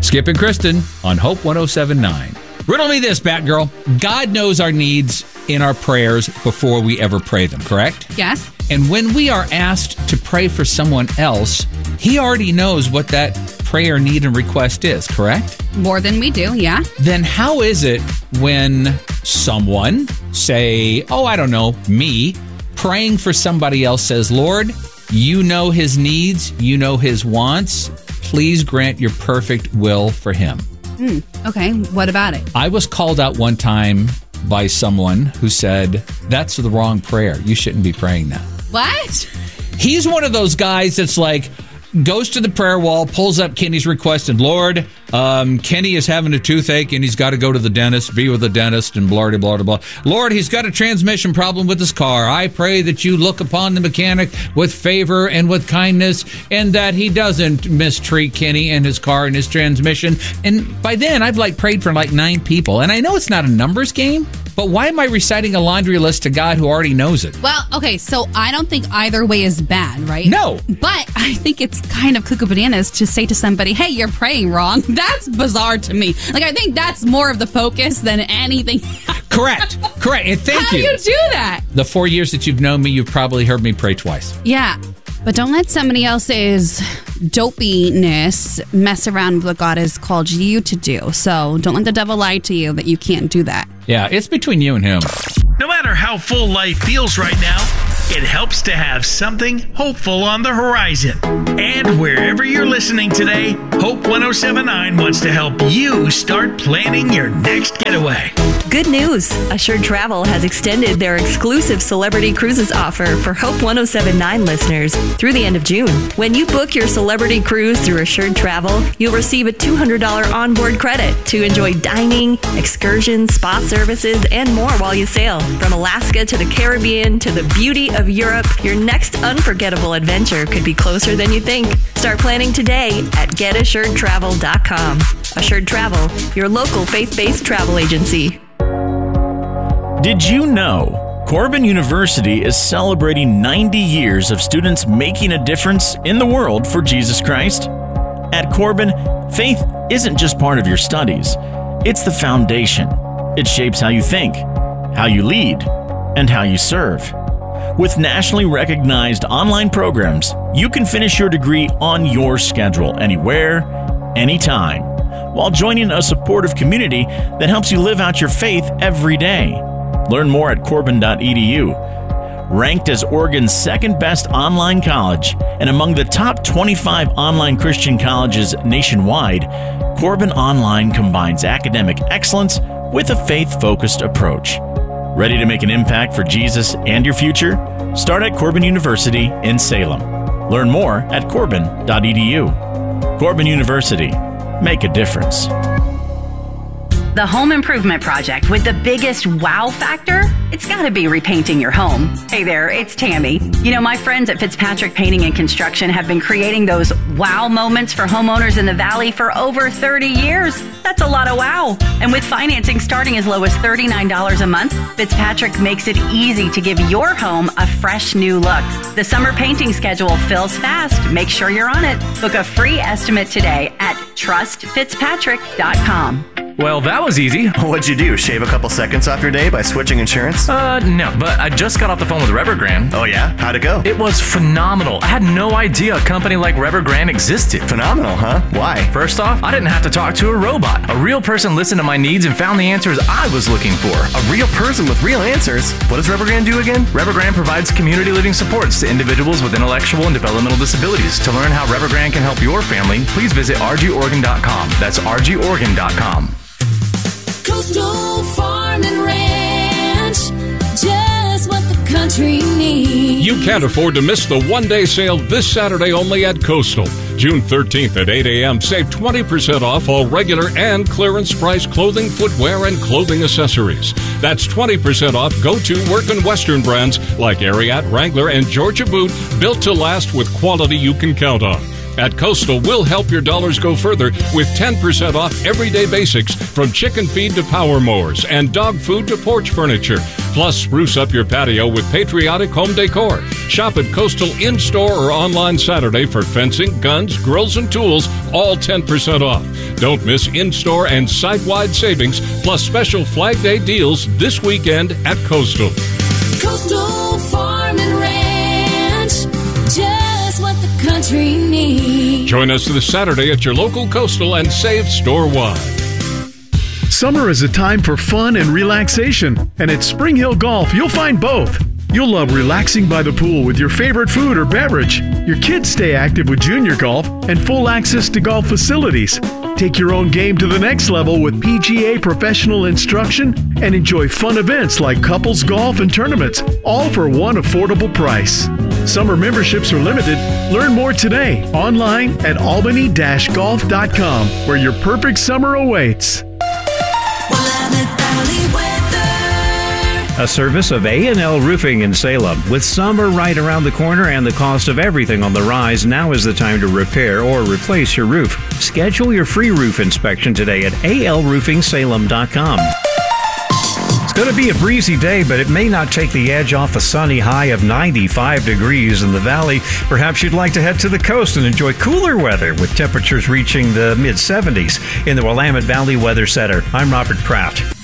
Skip and Kristen on Hope 107.9. Riddle me this, Batgirl. God knows our needs in our prayers before we ever pray them, correct? Yes. And when we are asked to pray for someone else, he already knows what that prayer, need, and request is, correct? More than we do, yeah. Then how is it when someone, say, me, praying for somebody else says, Lord, you know his needs, you know his wants, please grant your perfect will for him. Okay, what about it? I was called out one time by someone who said, that's the wrong prayer. You shouldn't be praying that. What? He's one of those guys that's like, goes to the prayer wall, pulls up Kenny's request, and Lord, Kenny is having a toothache and he's got to go to the dentist, be with the dentist, and blah, blah, blah, blah. Lord, he's got a transmission problem with his car. I pray that you look upon the mechanic with favor and with kindness, and that he doesn't mistreat Kenny and his car and his transmission. And by then, I've prayed for 9 people. And I know it's not a numbers game, but why am I reciting a laundry list to God who already knows it? Well, okay, so I don't think either way is bad, right? No. But I think it's kind of cuckoo bananas to say to somebody, hey, you're praying wrong. That's bizarre to me. I think that's more of the focus than anything. Correct. And thank you. How do you do that? The 4 years that you've known me, you've probably heard me pray twice. Yeah. But don't let somebody else's dopiness mess around with what God has called you to do. So don't let the devil lie to you that you can't do that. Yeah, it's between you and him. No matter how full life feels right now, it helps to have something hopeful on the horizon. And wherever you're listening today, Hope 107.9 wants to help you start planning your next getaway. Good news! Assured Travel has extended their exclusive Celebrity Cruises offer for Hope 107.9 listeners through the end of June. When you book your Celebrity Cruise through Assured Travel, you'll receive a $200 onboard credit to enjoy dining, excursions, spa services, and more while you sail. From Alaska to the Caribbean to the beauty of Europe, your next unforgettable adventure could be closer than you think. Start planning today at getassuredtravel.com. Assured Travel, your local faith-based travel agency. Did you know Corbin University is celebrating 90 years of students making a difference in the world for Jesus Christ? At Corbin, faith isn't just part of your studies. It's the foundation. It shapes how you think, how you lead, and how you serve. With nationally recognized online programs, you can finish your degree on your schedule, anywhere, anytime, while joining a supportive community that helps you live out your faith every day. Learn more at corbin.edu. Ranked as Oregon's second best online college and among the top 25 online Christian colleges nationwide, Corbin Online combines academic excellence with a faith-focused approach. Ready to make an impact for Jesus and your future? Start at Corbin University in Salem. Learn more at corbin.edu. Corbin University. Make a difference. The home improvement project with the biggest wow factor? It's got to be repainting your home. Hey there, it's Tammy. You know, my friends at Fitzpatrick Painting and Construction have been creating those wow moments for homeowners in the Valley for over 30 years. That's a lot of wow. And with financing starting as low as $39 a month, Fitzpatrick makes it easy to give your home a fresh new look. The summer painting schedule fills fast. Make sure you're on it. Book a free estimate today at trustfitzpatrick.com. Well, that was easy. What'd you do? Shave a couple seconds off your day by switching insurance? No, but I just got off the phone with Revergrand. Oh yeah? How'd it go? It was phenomenal. I had no idea a company like Revergrand existed. Phenomenal, huh? Why? First off, I didn't have to talk to a robot. A real person listened to my needs and found the answers I was looking for. A real person with real answers? What does Revergrand do again? Revergrand provides community living supports to individuals with intellectual and developmental disabilities. To learn how Revergrand can help your family, please visit rgoregon.com. That's rgoregon.com. Coastal Farm and Ranch, just what the country needs. You can't afford to miss the one-day sale this Saturday only at Coastal. June 13th at 8 a.m. Save 20% off all regular and clearance price clothing, footwear, and clothing accessories. That's 20% off go-to work and Western brands like Ariat, Wrangler, and Georgia Boot, built to last with quality you can count on. At Coastal, we'll help your dollars go further with 10% off everyday basics, from chicken feed to power mowers and dog food to porch furniture. Plus, spruce up your patio with patriotic home decor. Shop at Coastal in-store or online Saturday for fencing, guns, grills, and tools, all 10% off. Don't miss in-store and site-wide savings, plus special Flag Day deals this weekend at Coastal. Coastal Farm and Ranch, just what the country needs. Join us this Saturday at your local Coastal and save store-wide. Summer is a time for fun and relaxation, and at Spring Hill Golf, you'll find both. You'll love relaxing by the pool with your favorite food or beverage. Your kids stay active with junior golf and full access to golf facilities. Take your own game to the next level with PGA professional instruction and enjoy fun events like couples golf and tournaments, all for one affordable price. Summer memberships are limited. Learn more today online at albany-golf.com, where your perfect summer awaits. A service of A&L Roofing in Salem. With summer right around the corner and the cost of everything on the rise, now is the time to repair or replace your roof. Schedule your free roof inspection today at alroofingsalem.com. It's going to be a breezy day, but it may not take the edge off a sunny high of 95 degrees in the valley. Perhaps you'd like to head to the coast and enjoy cooler weather with temperatures reaching the mid-70s. In the Willamette Valley Weather Center, I'm Robert Pratt.